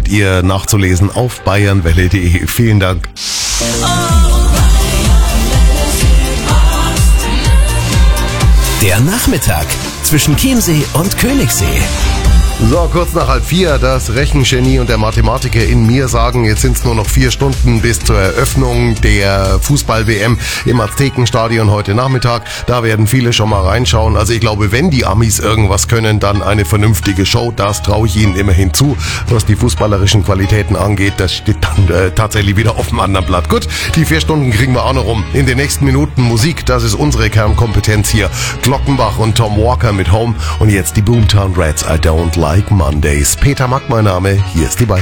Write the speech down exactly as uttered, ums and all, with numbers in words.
findet ihr nachzulesen auf bayernwelle punkt de. Vielen Dank. Der Nachmittag zwischen Chiemsee und Königssee. So, kurz nach halb vier, das Rechengenie und der Mathematiker in mir sagen, jetzt sind es nur noch vier Stunden bis zur Eröffnung der Fußball-W M im Aztekenstadion heute Nachmittag. Da werden viele schon mal reinschauen. Also ich glaube, wenn die Amis irgendwas können, dann eine vernünftige Show. Das traue ich ihnen immerhin zu. Was die fußballerischen Qualitäten angeht, das steht dann äh, tatsächlich wieder auf dem anderen Blatt. Gut, die vier Stunden kriegen wir auch noch rum. In den nächsten Minuten Musik, das ist unsere Kernkompetenz hier. Glockenbach und Tom Walker mit Home und jetzt die Boomtown Rats, I Don't Like Mondays. Peter Mack mein Name, hier ist die Bayern.